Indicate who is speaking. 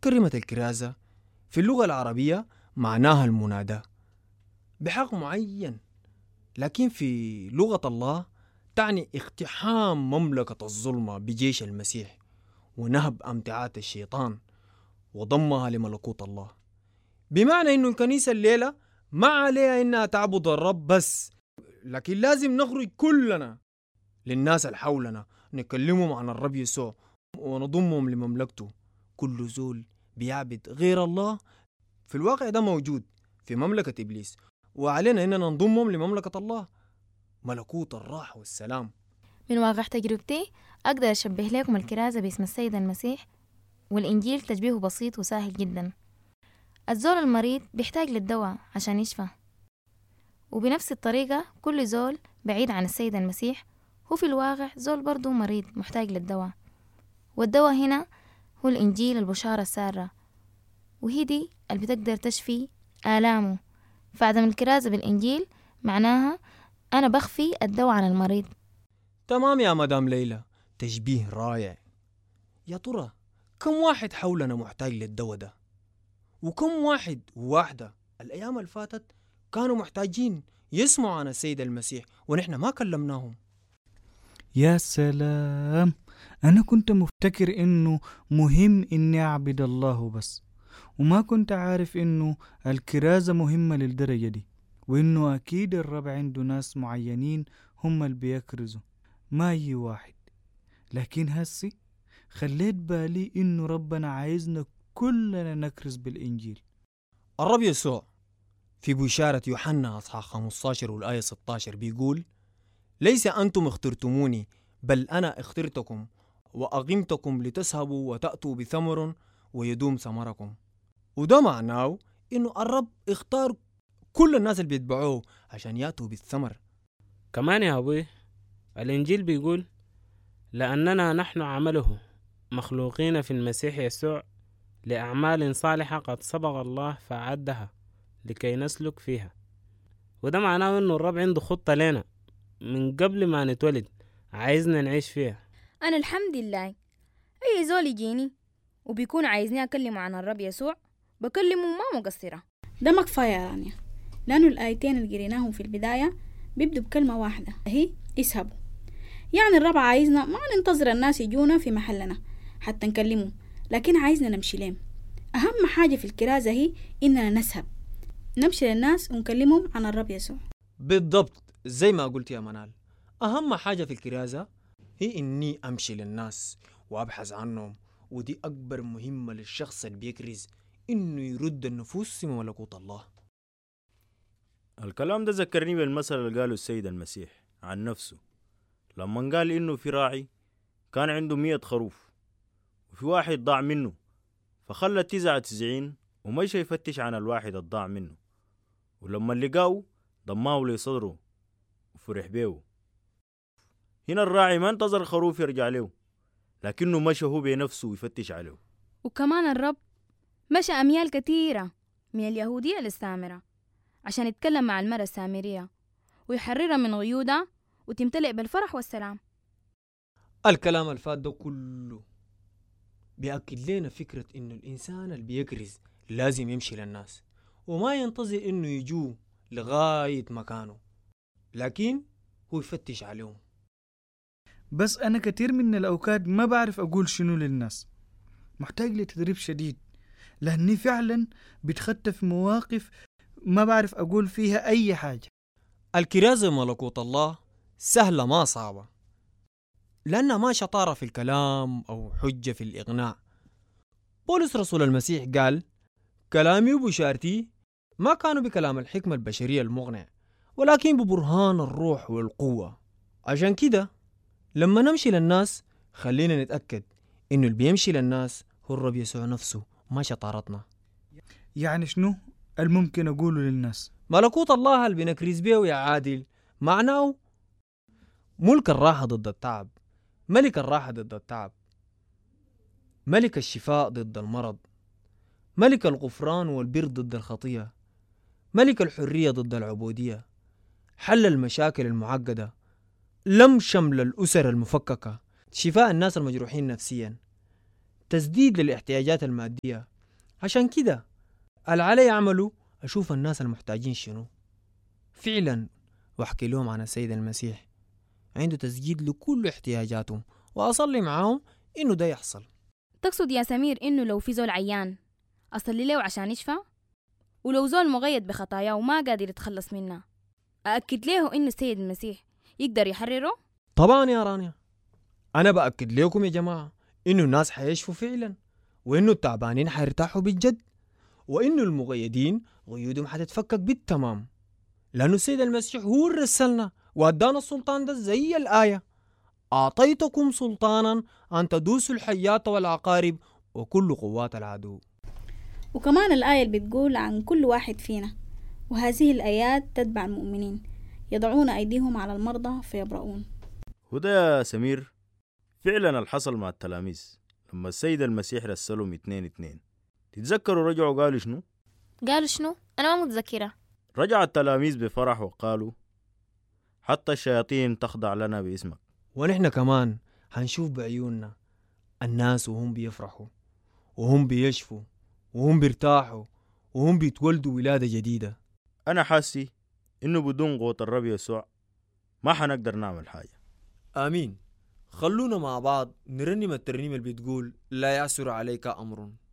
Speaker 1: كلمة الكرازة في اللغة العربية معناها المناداة بحق معين، لكن في لغة الله تعني اقتحام مملكة الظلمة بجيش المسيح ونهب أمتعات الشيطان وضمها لملكوت الله. بمعنى إنه الكنيسة الليلة ما عليها إنها تعبد الرب بس، لكن لازم نخرج كلنا للناس اللي حولنا نكلمهم عن الرب يسوع ونضمهم لمملكته. كل زول بيعبد غير الله في الواقع ده موجود في مملكة إبليس، وعلينا إننا نضمهم لمملكة الله، ملكوت الراحة والسلام.
Speaker 2: من واقع تجربتي أقدر أشبه لكم الكرازة باسم السيد المسيح والإنجيل تشبيه بسيط وسهل جدا. الزول المريض بيحتاج للدواء عشان يشفى، وبنفس الطريقة كل زول بعيد عن السيد المسيح هو في الواقع زول برضو مريض محتاج للدواء، والدواء هنا هو الإنجيل، البشارة السارة، وهي دي اللي بتقدر تشفي آلامه. فعدم الكرازة بالإنجيل معناها أنا بخفي الدواء عن المريض.
Speaker 1: تمام يا مدام ليلى، تشبيه رائع. يا ترى كم واحد حولنا محتاج للدواء ده؟ وكم واحد وواحدة الأيام اللي فاتت كانوا محتاجين يسمعوا عن السيد المسيح ونحن ما كلمناهم؟
Speaker 3: يا سلام، أنا كنت مفتكر إنه مهم إني أعبد الله بس، وما كنت عارف إنه الكرازة مهمة للدرجة دي، وإنه أكيد الرب عنده ناس معينين هم اللي بيكرزوا ما أي واحد. لكن هسي خليت بالي إنه ربنا عايزنا كلنا نكرز بالإنجيل.
Speaker 1: الرب يسوع في بشارة يوحنا أصحاح 15 والآية 16 بيقول: ليس أنتم اخترتموني بل أنا اخترتكم وأقمتكم لتذهبوا وتأتوا بثمر ويدوم ثمركم. وده معناه إنه الرب اختار كل الناس اللي بيتبعوه عشان يأتوا بالثمر.
Speaker 4: كمان يا أبوي الإنجيل بيقول: لأننا نحن عمله مخلوقين في المسيح يسوع لأعمال صالحة قد سبق الله فأعدها لكي نسلك فيها. وده معناه إنه الرب عنده خطة لنا من قبل ما نتولد عايزنا نعيش فيها.
Speaker 5: أنا الحمد لله أي زول يجيني وبيكون عايزني أكلمه عن الرب يسوع بكلمه ما مقصرة.
Speaker 6: ده ما كفاية يا رانيا، لأنه الآيتين اللي قريناهم في البداية بيبدوا بكلمة واحدة هي اسهبوا. يعني الرب عايزنا ما ننتظر الناس يجونا في محلنا حتى نكلمهم، لكن عايزنا نمشي لهم. أهم حاجة في الكرازة هي إننا نسهب، نمشي للناس ونكلمهم عن الرب يسوع.
Speaker 1: بالضبط زي ما قلت يا منال، أهم حاجة في الكرازة هي إني أمشي للناس وأبحث عنهم، ودي أكبر مهمة للشخص اللي بيكرز، إنه يرد النفوس في ملكوت الله.
Speaker 7: الكلام ده ذكرني بالمثل اللي قاله السيد المسيح عن نفسه لما قال إنه في راعي كان عنده 100 خروف، وفي واحد ضاع منه، فخلى 99 ومشى يفتش عن الواحد الضاع منه، ولما لقاه ضماه لصدره وفرح بيه. هنا الراعي ما انتظر خروف يرجع له، لكنه مشى هو بنفسه يفتش عليه.
Speaker 5: وكمان الرب مشى أميال كثيرة من اليهودية للسامرة عشان يتكلم مع المرأة السامرية ويحررها من غيودها وتمتلئ بالفرح والسلام.
Speaker 1: الكلام الفات ده كله بيأكد لنا فكرة إنه الإنسان اللي بيكرز لازم يمشي للناس وما ينتظر إنه يجوا لغاية مكانه، لكن هو يفتش عليهم.
Speaker 3: بس أنا كتير من الأوقات ما بعرف أقول شنو للناس، محتاج لتدريب شديد، لأني فعلا بتخطى في مواقف ما بعرف أقول فيها أي حاجة.
Speaker 1: الكرازة ملكوت الله سهلة ما صعبة، لأنها ما شطارة في الكلام أو حجة في الإقناع. بولس رسول المسيح قال: كلامي وبشارتي ما كانوا بكلام الحكمة البشرية المغنع، ولكن ببرهان الروح والقوة. عشان كده لما نمشي للناس خلينا نتأكد إنه اللي بيمشي للناس هو الرب يسوع نفسه، ما شطارتنا.
Speaker 3: يعني شنو الممكن أقوله للناس؟
Speaker 1: ملكوت الله اللي بنكرز بيه يا عادل معناه ملك الراحة ضد التعب، ملك الراحة ضد التعب، ملك الشفاء ضد المرض، ملك الغفران والبر ضد الخطية، ملك الحرية ضد العبودية، حل المشاكل المعقدة، لم شمل الأسر المفككة، شفاء الناس المجروحين نفسيا، تسديد للاحتياجات المادية. عشان كده علي يعملوا أشوف الناس المحتاجين شنو فعلا وأحكي لهم عن السيد المسيح عنده تسديد لكل احتياجاتهم، وأصلي معاهم إنه ده يحصل.
Speaker 5: تقصد يا سمير إنه لو في زول عيان أصلي له عشان يشفى؟ ولو زول مغيد بخطاياه وما قادر يتخلص منها أأكد له إنه السيد المسيح يقدر يحرره؟
Speaker 1: طبعا يا رانيا، أنا بأكد لكم يا جماعة إنه الناس حيشفوا فعلا، وإنه التعبانين حيرتاحوا بالجد، وإنه المغيدين غيودهم حتتفكك بالتمام، لأنه السيد المسيح هو اللي رسلنا وأدانا السلطان ده زي الآية: أعطيتكم سلطانا أن تدوسوا الحيات والعقارب وكل قوات العدو.
Speaker 6: وكمان الآية اللي بتقول عن كل واحد فينا: وهذه الآيات تتبع المؤمنين يضعون أيديهم على المرضى فيبرؤون.
Speaker 7: وده يا سمير فعلا الحصل مع التلاميذ لما السيد المسيح رسلهم 2-2. تتذكروا رجعوا قالوا شنو؟
Speaker 2: قالوا شنو؟ أنا ما متذكرة.
Speaker 7: رجع التلاميذ بفرح وقالوا: حتى الشياطين تخضع لنا باسمك.
Speaker 1: ونحن كمان هنشوف بعيوننا الناس وهم بيفرحوا وهم بيشفوا وهم بيرتاحوا وهم بيتولدوا ولادة جديدة.
Speaker 7: أنا حاسي إنه بدون قوة الرب يسوع ما حنقدر نعمل حاجة.
Speaker 1: آمين. خلونا مع بعض نرنم الترنيمة اللي بتقول: لا يعسر عليك أمر.